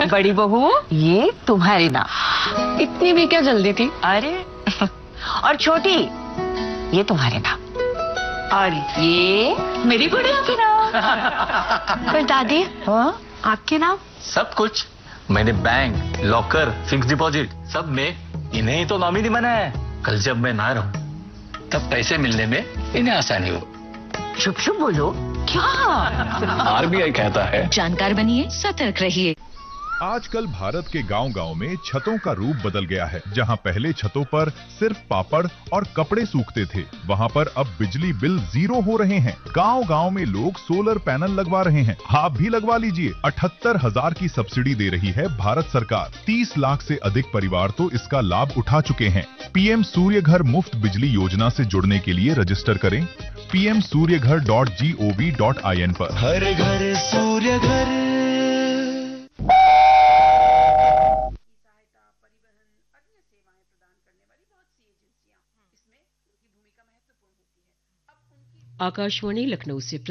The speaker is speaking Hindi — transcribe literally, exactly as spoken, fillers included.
बड़ी बहू, ये तुम्हारी नाम। इतनी भी क्या जल्दी थी? अरे और छोटी, ये तुम्हारे नाम। और ये मेरी गुड़िया के नाम। पर दादी, हाँ? आपके नाम? सब कुछ मैंने बैंक, लॉकर, फिक्स डिपॉजिट सब में इन्हें ही तो नॉमिनी बनाया है। कल जब मैं ना रहूं तब पैसे मिलने में इन्हें आसानी हो। चुप चुप बोलो। क्या? आरबीआई कहता है जानकार बनिए, सतर्क रहिए। आजकल भारत के गांव-गांव में छतों का रूप बदल गया है। जहां पहले छतों पर सिर्फ पापड़ और कपड़े सूखते थे, वहां पर अब बिजली बिल जीरो हो रहे हैं। गांव-गांव में लोग सोलर पैनल लगवा रहे हैं। आप भी लगवा लीजिए। अठहत्तर हजार की सब्सिडी दे रही है भारत सरकार। तीस लाख से अधिक परिवार तो इसका लाभ उठा चुके हैं। पीएम सूर्य घर मुफ्त बिजली योजना से जुड़ने के लिए रजिस्टर करें पी एम सूर्य घर dot G O V dot I N पर। हर घर सूर्य घर। आकाशवाणी लखनऊ से